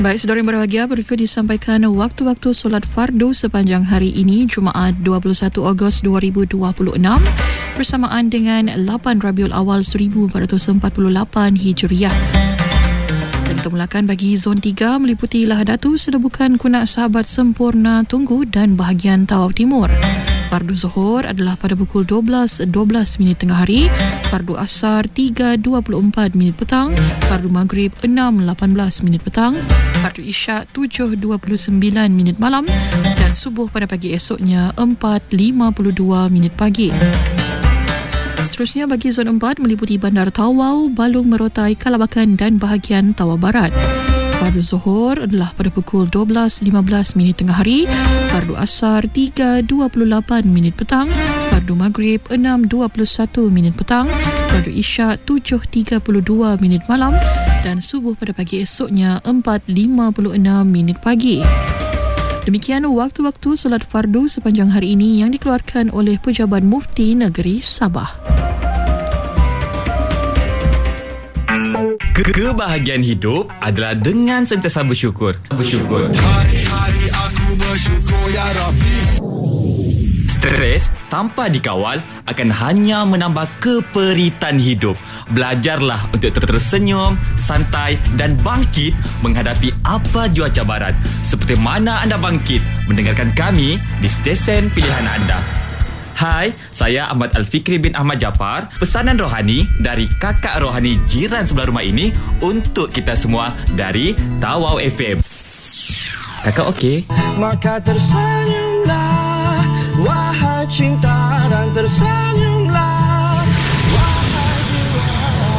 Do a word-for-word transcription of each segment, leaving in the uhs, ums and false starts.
Baik, saudara yang berbahagia, berikut disampaikan waktu-waktu solat fardu sepanjang hari ini, Jumaat dua puluh satu Ogos dua ribu dua puluh enam, bersamaan dengan lapan Rabiul Awal seribu empat ratus empat puluh lapan Hijriah. Dan kita mulakan bagi zon tiga meliputi Lahadatu, Sedebukan, Kunak, Sahabat, Sempurna, Tunggu dan bahagian Tawau Timur. Fardu Zuhur adalah pada pukul dua belas dua belas minit tengah hari, Fardu Asar tiga dua puluh empat minit petang, Fardu Maghrib enam lapan belas minit petang, Fardu Isyak tujuh dua puluh sembilan minit malam dan Subuh pada pagi esoknya empat lima puluh dua minit pagi. Seterusnya bagi zon empat meliputi Bandar Tawau, Balung, Merotai, Kalabakan dan bahagian Tawau Barat. Fardu Zuhur adalah pada pukul dua belas lima belas minit tengah hari, Fardu Asar tiga dua puluh lapan minit petang, Fardu Maghrib enam dua puluh satu minit petang, Fardu Isyak tujuh tiga puluh dua minit malam dan Subuh pada pagi esoknya empat lima puluh enam minit pagi. Demikian waktu-waktu solat fardu sepanjang hari ini yang dikeluarkan oleh Pejabat Mufti Negeri Sabah. Kebahagiaan hidup adalah dengan sentiasa bersyukur. Bersyukur. Hari-hari aku bersyukur ya Rabbi. Stres tanpa dikawal akan hanya menambah keperitan hidup. Belajarlah untuk tersenyum, santai dan bangkit menghadapi apa jua cabaran. Seperti mana anda bangkit mendengarkan kami di stesen pilihan anda. Hai, saya Ahmad Al-Fikri bin Ahmad Japar. Pesanan rohani dari kakak rohani jiran sebelah rumah ini untuk kita semua dari Tawau F M. Kakak okey? Maka tersenyumlah, wahai cinta, dan tersenyumlah, wahai jiwa.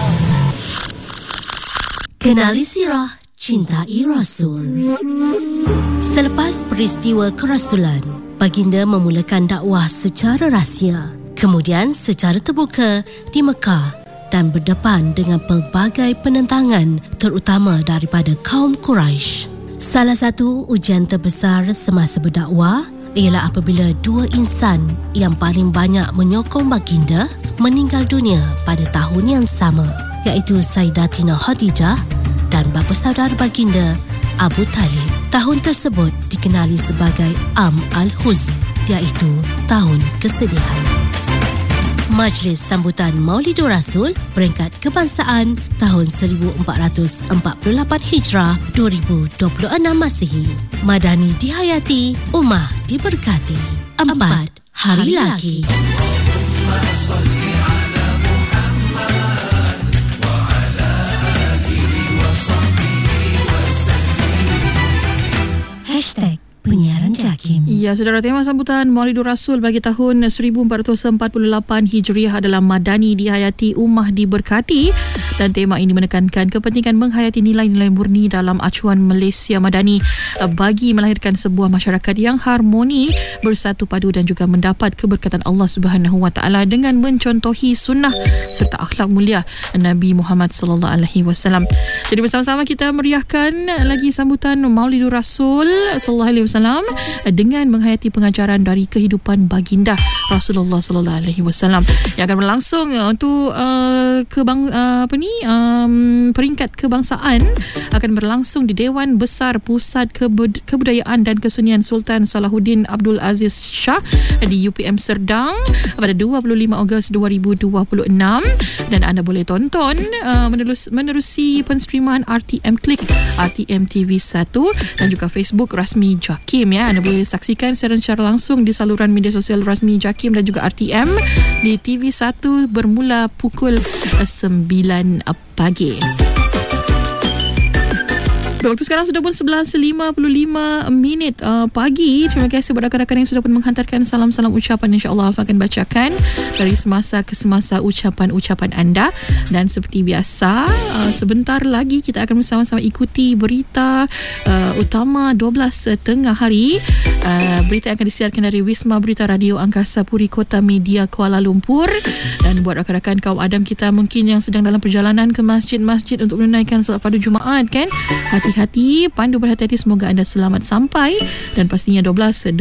Kenali sirah cintai Rasul. Selepas peristiwa kerasulan, baginda memulakan dakwah secara rahsia, kemudian secara terbuka di Mekah dan berdepan dengan pelbagai penentangan terutama daripada kaum Quraisy. Salah satu ujian terbesar semasa berdakwah ialah apabila dua insan yang paling banyak menyokong baginda meninggal dunia pada tahun yang sama, iaitu Sayyidatina Khadijah dan bapa saudara baginda Abu Talib. Tahun tersebut dikenali sebagai Am Al-Huzn, iaitu tahun kesedihan. Majlis sambutan Maulidur Rasul peringkat kebangsaan tahun seribu empat ratus empat puluh lapan Hijrah dua ribu dua puluh enam Masihi. Madani dihayati, Ummah diberkati. Empat hari lagi. Hashtag Penyiaran Jakim. Ya, saudara, tema sambutan Maulidur Rasul bagi tahun seribu empat ratus empat puluh lapan Hijriah adalah Madani dihayati, Ummah diberkati, dan tema ini menekankan kepentingan menghayati nilai-nilai murni dalam acuan Malaysia Madani bagi melahirkan sebuah masyarakat yang harmoni, bersatu padu dan juga mendapat keberkatan Allah Subhanahu Wa Taala dengan mencontohi sunnah serta akhlak mulia Nabi Muhammad sallallahu alaihi wasallam. Jadi bersama-sama kita meriahkan lagi sambutan Maulidur Rasul sallallahu alaihi wasallam dengan menghayati pengajaran dari kehidupan baginda Rasulullah sallallahu alaihi wasallam yang akan berlangsung untuk uh, kebang uh, apa ni um, peringkat kebangsaan akan berlangsung di Dewan Besar Pusat Kebud- Kebudayaan dan Kesenian Sultan Salahuddin Abdul Aziz Shah di U P M Serdang pada dua puluh lima Ogos dua ribu dua puluh enam, dan anda boleh tonton uh, menerus, menerusi penstreaman R T M Klik, R T M T V satu dan juga Facebook rasmi Jakim ya. Anda boleh saksikan secara langsung di saluran media sosial rasmi Jakim dan juga R T M di T V satu bermula pukul sembilan pagi. Waktu sekarang sudah pun sebelas lima puluh lima minit uh, pagi. Terima kasih kepada rakan-rakan yang sudah pun menghantarkan salam-salam ucapan. InsyaAllah akan bacakan dari semasa ke semasa ucapan-ucapan anda. Dan seperti biasa, uh, sebentar lagi kita akan bersama-sama ikuti berita uh, utama dua belas tengah hari. Uh, berita yang akan disiarkan dari Wisma Berita Radio Angkasa Puri Kota Media Kuala Lumpur. Dan buat rakan-rakan kaum Adam kita mungkin yang sedang dalam perjalanan ke masjid-masjid untuk menunaikan solat fardu Jumaat kan, hati hati-hati, pandu berhati-hati, semoga anda selamat sampai. Dan pastinya dua belas